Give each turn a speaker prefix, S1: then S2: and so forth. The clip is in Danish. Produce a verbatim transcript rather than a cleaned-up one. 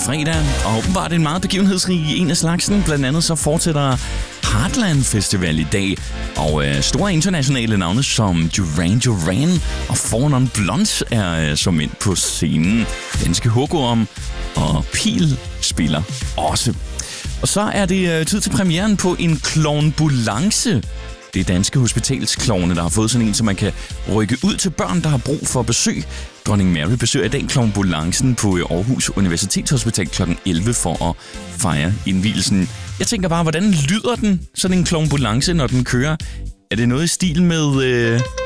S1: Det er fredag, og åbenbart en meget begivenhedsrig en af slagsen. Blandt andet så fortsætter Heartland Festival i dag, og øh, store internationale navne som Duran Duran og Four Non Blondes er øh, som ind på scenen. Danske Hugorm og Pil spiller også. Og så er det øh, tid til premieren på en klovnbulance. Det er Danske Hospitalsklovne, der har fået sådan en, så man kan rykke ud til børn, der har brug for besøg. Dronning Mary besøger i dag klovnbulancen på Aarhus Universitetshospital klokken elleve for at fejre indvielsen. Jeg tænker bare, hvordan lyder den, sådan en klovnbulance, når den kører? Er det noget i stil med... Øh